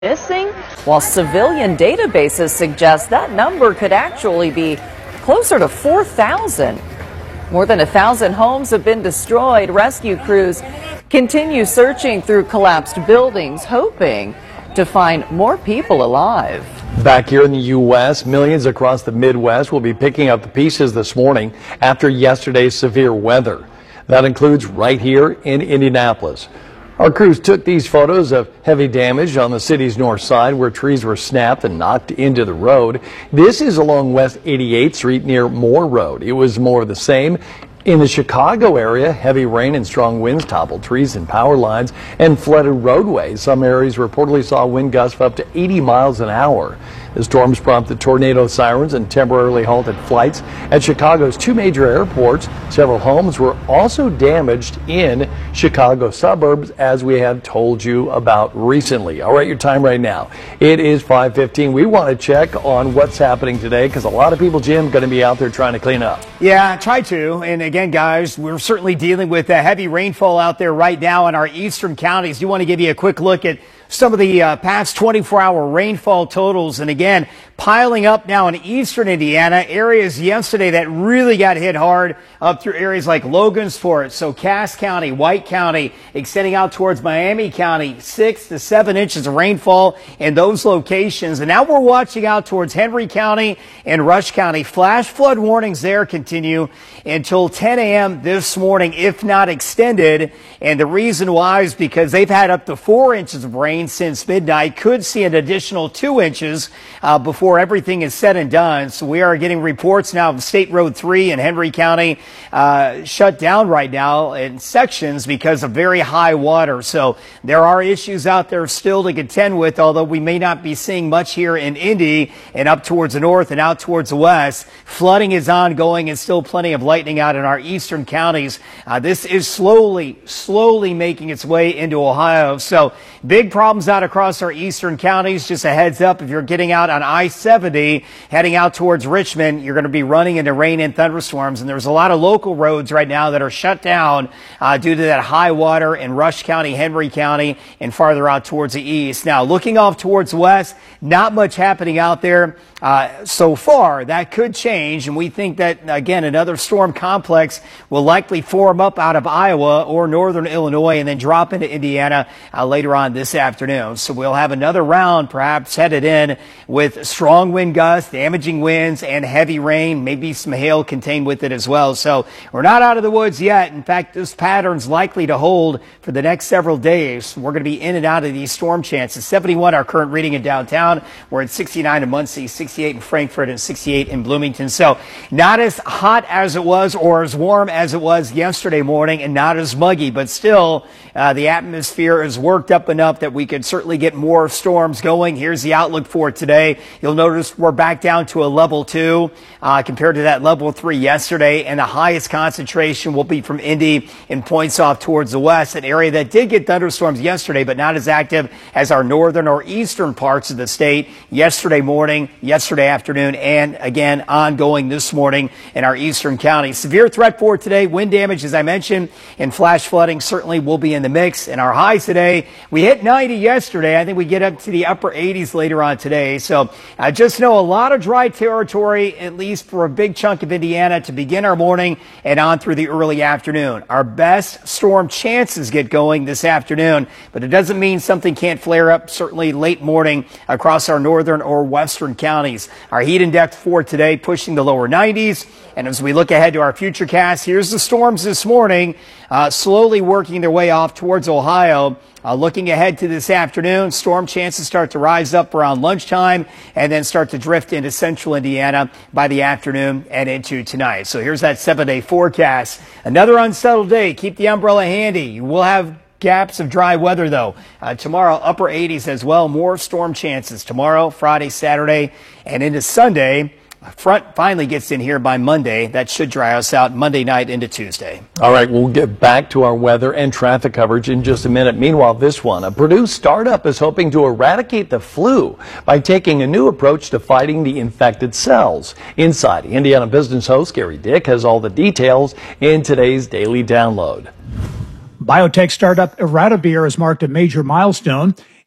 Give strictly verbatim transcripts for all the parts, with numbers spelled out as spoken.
missing, while civilian databases suggest that number could actually be closer to four thousand. More than a thousand homes have been destroyed. Rescue crews continue searching through collapsed buildings, hoping to find more people alive. Back here in the U S, millions across the Midwest will be picking up the pieces this morning after yesterday's severe weather. That includes right here in Indianapolis. Our crews took these photos of heavy damage on the city's north side where trees were snapped and knocked into the road. This is along West eighty-eighth Street near Moore Road. It was more of the same. In the Chicago area, heavy rain and strong winds toppled trees and power lines and flooded roadways. Some areas reportedly saw wind gusts of up to eighty miles an hour. The storms prompted tornado sirens and temporarily halted flights at Chicago's two major airports. Several homes were also damaged in Chicago suburbs, as we have told you about recently. All right, your time right now. It is five fifteen. We want to check on what's happening today because a lot of people, Jim, going to be out there trying to clean up. Yeah, try to. And again, guys, we're certainly dealing with a heavy rainfall out there right now in our eastern counties. Do want to give you a quick look at some of the uh, past twenty-four hour rainfall totals. And again, piling up now in eastern Indiana, areas yesterday that really got hit hard up through areas like Logansport, so Cass County, White County, extending out towards Miami County, six to seven inches of rainfall in those locations. And now we're watching out towards Henry County and Rush County. Flash flood warnings there continue until ten a m this morning, if not extended. And the reason why is because they've had up to four inches of rain since midnight. Could see an additional two inches uh, before everything is said and done. So we are getting reports now of State Road three in Henry County uh, shut down right now in sections because of very high water. So there are issues out there still to contend with, although we may not be seeing much here in Indy and up towards the north and out towards the west. Flooding is ongoing and still plenty of lightning out in our eastern counties. Uh, this is slowly, slowly making its way into Ohio. So big problems out across our eastern counties. Just a heads up, if you're getting out on I seventy, heading out towards Richmond, you're going to be running into rain and thunderstorms. And there's a lot of local roads right now that are shut down uh, due to that high water in Rush County, Henry County, and farther out towards the east. Now, looking off towards the west, not much happening out there uh, so far. That could change, and we think that, again, another storm complex will likely form up out of Iowa or northern Illinois and then drop into Indiana uh, later on this afternoon. So we'll have another round perhaps headed in with strong wind gusts, damaging winds, and heavy rain, maybe some hail contained with it as well. So we're not out of the woods yet. In fact, this pattern's likely to hold for the next several days. We're going to be in and out of these storm chances. seventy-one, our current reading in downtown. We're at sixty-nine in Muncie, sixty-eight in Frankfort, and sixty-eight in Bloomington. So not as hot as it was or as warm as it was yesterday morning, and not as muggy, but still uh, the atmosphere is worked up enough that we could certainly get more storms going. Here's the outlook for today. You'll notice we're back down to a level two uh, compared to that level three yesterday, and the highest concentration will be from Indy and points off towards the west, an area that did get thunderstorms yesterday, but not as active as our northern or eastern parts of the state yesterday morning, yesterday afternoon, and again ongoing this morning in our eastern counties. Severe threat for today, wind damage, as I mentioned, and flash flooding certainly will be in the mix. And our highs today, we hit ninety yesterday. I think we get up to the upper eighties later on today. So I just know a lot of dry territory, at least for a big chunk of Indiana, to begin our morning and on through the early afternoon. Our best storm chances get going this afternoon, but it doesn't mean something can't flare up certainly late morning across our northern or western counties. Our heat index for today pushing the lower nineties. And as we look ahead to our future cast, here's the storms this morning, uh, slowly working their way off towards Ohio. Uh, looking ahead to this afternoon, storm chances start to rise up around lunchtime and then start to drift into central Indiana by the afternoon and into tonight. So here's that seven-day forecast. Another unsettled day. Keep the umbrella handy. We'll have gaps of dry weather, though. Uh, tomorrow, upper eighties as well. More storm chances tomorrow, Friday, Saturday, and into Sunday. Front finally gets in here by Monday. That should dry us out Monday night into Tuesday. All right, we'll get back to our weather and traffic coverage in just a minute. Meanwhile, this one, a Purdue startup is hoping to eradicate the flu by taking a new approach to fighting the infected cells. Inside, Indiana Business host Gary Dick has all the details in today's Daily Download. Biotech startup Iradavir has marked a major milestone.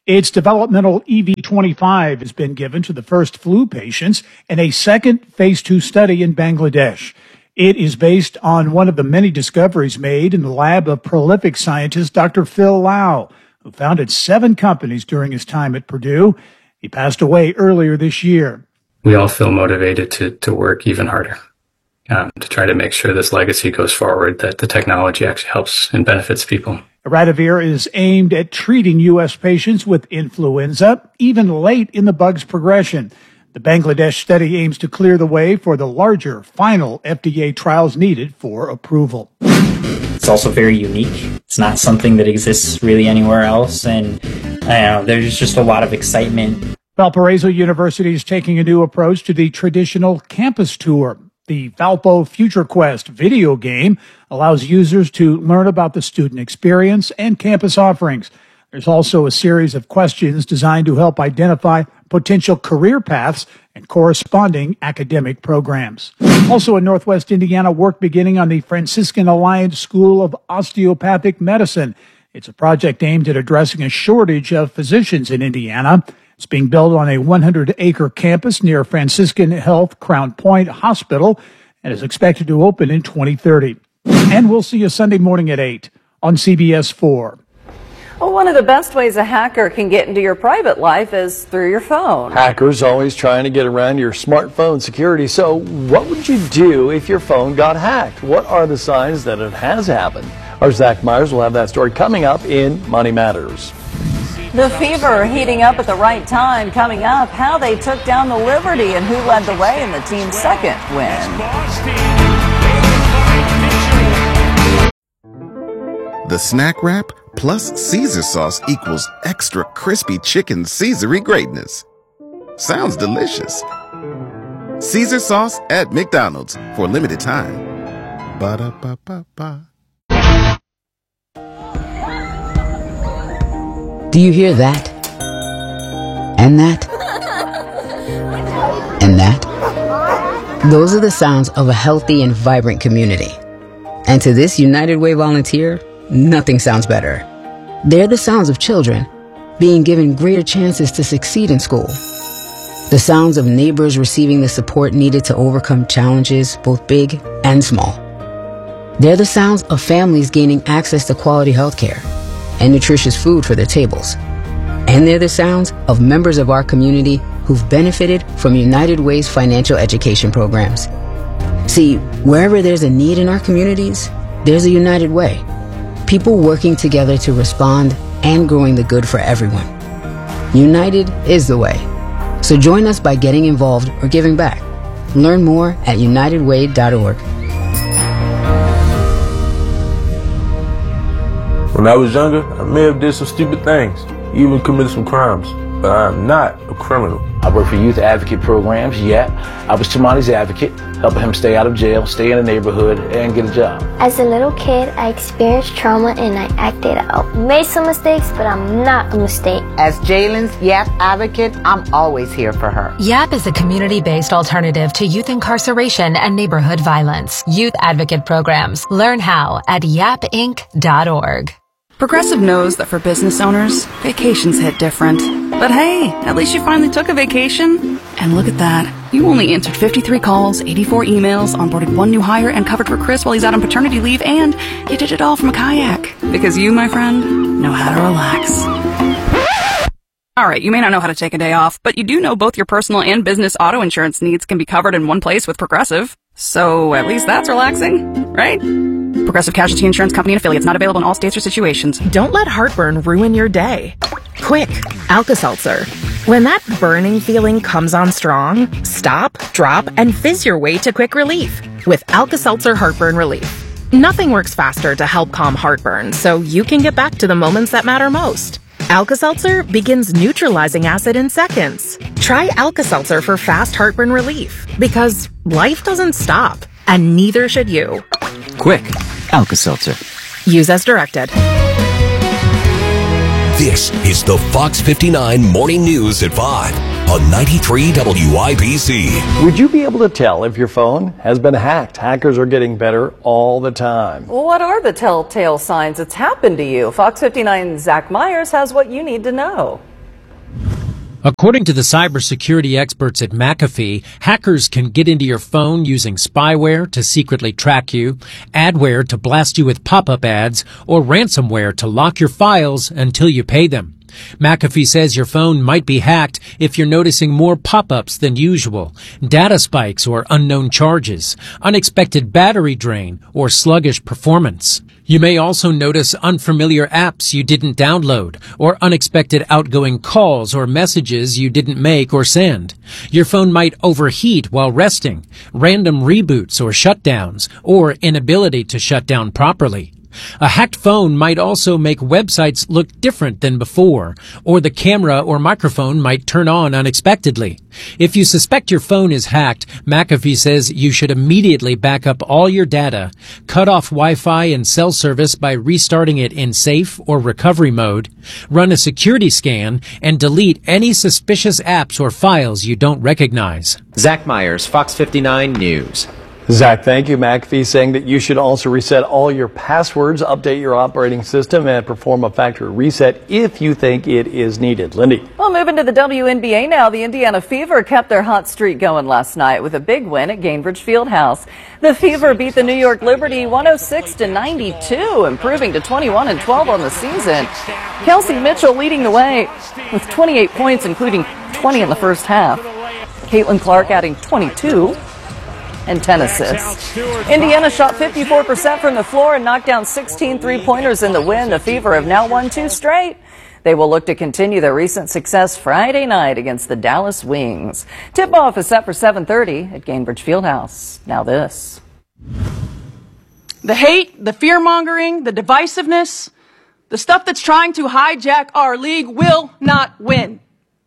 Its developmental E V twenty-five has been given to the first flu patients in a second phase two study in Bangladesh. It is based on one of the many discoveries made in the lab of prolific scientist Doctor Phil Lau, who founded seven companies during his time at Purdue. He passed away earlier this year. We all feel motivated to, to work even harder, um, to try to make sure this legacy goes forward, that the technology actually helps and benefits people. Radavir is aimed at treating U S patients with influenza, even late in the bug's progression. The Bangladesh study aims to clear the way for the larger final F D A trials needed for approval. It's also very unique. It's not something that exists really anywhere else, and I don't know, there's just a lot of excitement. Valparaiso University is taking a new approach to the traditional campus tour. The Valpo Future Quest video game allows users to learn about the student experience and campus offerings. There's also a series of questions designed to help identify potential career paths and corresponding academic programs. Also in Northwest Indiana, work beginning on the Franciscan Alliance School of Osteopathic Medicine. It's a project aimed at addressing a shortage of physicians in Indiana. It's being built on a one hundred acre campus near Franciscan Health Crown Point Hospital and is expected to open in twenty thirty. And we'll see you Sunday morning at eight on C B S four. Well, one of the best ways a hacker can get into your private life is through your phone. Hackers always trying to get around your smartphone security. So what would you do if your phone got hacked? What are the signs that it has happened? Our Zach Myers will have that story coming up in Money Matters. The fever heating up at the right time. Coming up, how they took down the Liberty and who led the way in the team's second win. The Snack Wrap plus Caesar sauce equals extra crispy chicken Caesary greatness. Sounds delicious. Caesar sauce at McDonald's for a limited time. Ba-da-ba-ba-ba. Do you hear that? And that? And that? Those are the sounds of a healthy and vibrant community. And to this United Way volunteer, nothing sounds better. They're the sounds of children being given greater chances to succeed in school. The sounds of neighbors receiving the support needed to overcome challenges, both big and small. They're the sounds of families gaining access to quality health care and nutritious food for their tables. And they're the sounds of members of our community who've benefited from United Way's financial education programs. See, wherever there's a need in our communities, there's a United Way. People working together to respond and growing the good for everyone. United is the way. So join us by getting involved or giving back. Learn more at united way dot org. When I was younger, I may have did some stupid things, even committed some crimes, but I am not a criminal. I work for youth advocate programs, yeah. I was Tamani's advocate, helping him stay out of jail, stay in the neighborhood, and get a job. As a little kid, I experienced trauma and I acted out. Made some mistakes, but I'm not a mistake. As Jalen's YAP advocate, I'm always here for her. YAP is a community-based alternative to youth incarceration and neighborhood violence. Youth advocate programs. Learn how at yap inc dot org. Progressive knows that for business owners, vacations hit different. But hey, at least you finally took a vacation. And look at that. You only answered fifty-three calls, eighty-four emails, onboarded one new hire, and covered for Chris while he's out on paternity leave, and you did it all from a kayak. Because you, my friend, know how to relax. Alright, you may not know how to take a day off, but you do know both your personal and business auto insurance needs can be covered in one place with Progressive. So at least that's relaxing, right? Progressive Casualty Insurance Company and affiliates, not available in all states or situations. Don't let heartburn ruin your day. Quick, Alka-Seltzer. When that burning feeling comes on strong, stop, drop, and fizz your way to quick relief with Alka-Seltzer Heartburn Relief. Nothing works faster to help calm heartburn, so you can get back to the moments that matter most. Alka-Seltzer begins neutralizing acid in seconds. Try Alka-Seltzer for fast heartburn relief, because life doesn't stop, and neither should you. Quick, Alka-Seltzer. Use as directed. This is the Fox fifty-nine Morning News at five on ninety-three W I B C. Would you be able to tell if your phone has been hacked? Hackers are getting better all the time. Well, what are the telltale signs it's happened to you? Fox fifty-nine's Zach Myers has what you need to know. According to the cybersecurity experts at McAfee, hackers can get into your phone using spyware to secretly track you, adware to blast you with pop-up ads, or ransomware to lock your files until you pay them. McAfee says your phone might be hacked if you're noticing more pop-ups than usual, data spikes or unknown charges, unexpected battery drain, or sluggish performance. You may also notice unfamiliar apps you didn't download, or unexpected outgoing calls or messages you didn't make or send. Your phone might overheat while resting, random reboots or shutdowns, or inability to shut down properly. A hacked phone might also make websites look different than before, or the camera or microphone might turn on unexpectedly. If you suspect your phone is hacked, McAfee says you should immediately back up all your data, cut off Wi-Fi and cell service by restarting it in safe or recovery mode, run a security scan, and delete any suspicious apps or files you don't recognize. Zach Myers, Fox fifty-nine News. Zach, thank you. McAfee saying that you should also reset all your passwords, update your operating system, and perform a factory reset if you think it is needed. Lindy. Well, moving to the W N B A now, the Indiana Fever kept their hot streak going last night with a big win at Gainbridge Fieldhouse. The Fever beat the New York Liberty one oh six to ninety-two, improving to twenty-one and twelve on the season. Kelsey Mitchell leading the way with twenty-eight points, including twenty in the first half. Caitlin Clark adding twenty-two. And ten assists. Indiana shot fifty-four percent from the floor and knocked down sixteen three-pointers in the win. The Fever have now won two straight. They will look to continue their recent success Friday night against the Dallas Wings. Tip-off is set for seven thirty at Gainbridge Fieldhouse. Now this. The hate, the fear-mongering, the divisiveness, the stuff that's trying to hijack our league will not win.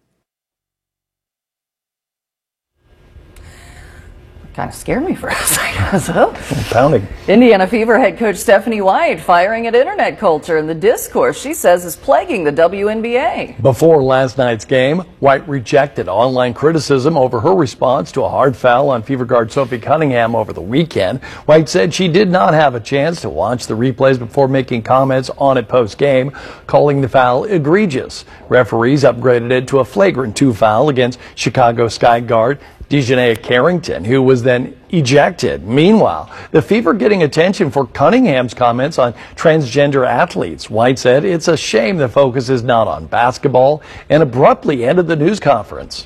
Kind of scared me for a second. So, pounding. Indiana Fever head coach Stephanie White firing at internet culture and the discourse she says is plaguing the W N B A. Before last night's game, White rejected online criticism over her response to a hard foul on Fever guard Sophie Cunningham over the weekend. White said she did not have a chance to watch the replays before making comments on it post-game, calling the foul egregious. Referees upgraded it to a flagrant two foul against Chicago Sky guard Dejanay Carrington, who was then ejected. Meanwhile, the Fever getting attention for Cunningham's comments on transgender athletes. White said it's a shame the focus is not on basketball and abruptly ended the news conference.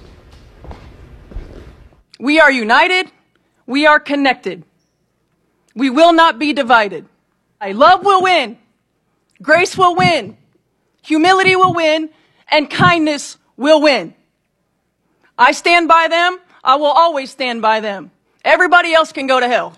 We are united. We are connected. We will not be divided. Love will win. Grace will win. Humility will win. And kindness will win. I stand by them. I will always stand by them. Everybody else can go to hell.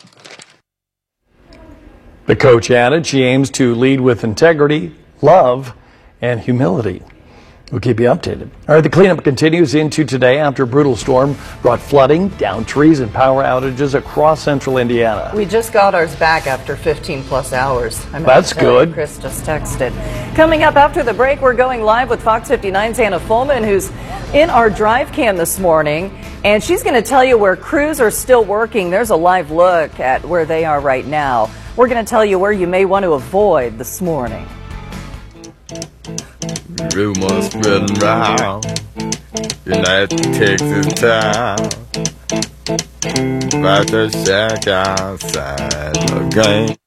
The coach added she aims to lead with integrity, love, and humility. We'll keep you updated. All right, the cleanup continues into today after a brutal storm brought flooding, downed trees, and power outages across central Indiana. We just got ours back after fifteen plus hours. I'm That's good. Chris just texted. Coming up after the break, we're going live with Fox fifty-nine's Anna Fullman, who's in our drive cam this morning, and she's going to tell you where crews are still working. There's a live look at where they are right now. We're going to tell you where you may want to avoid this morning. Rumors spreading round in that Texas town about the shack outside the game.